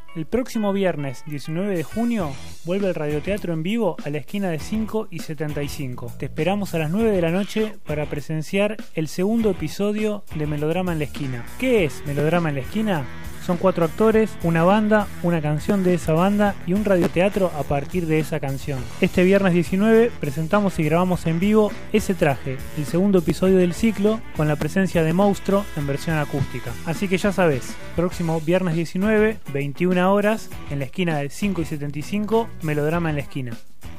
El próximo viernes 19 de junio vuelve el radioteatro en vivo a la esquina de 5 y 75. Te esperamos a las 9 de la noche para presenciar el segundo episodio de Melodrama en la Esquina. ¿Qué es Melodrama en la Esquina? Son 4 actores, una banda, una canción de esa banda y un radioteatro a partir de esa canción. Este viernes 19 presentamos y grabamos en vivo Ese Traje, el segundo episodio del ciclo, con la presencia de Monstruo en versión acústica. Así que ya sabes, próximo viernes 19, 21 horas, en la esquina de 5 y 75, Melodrama en la Esquina.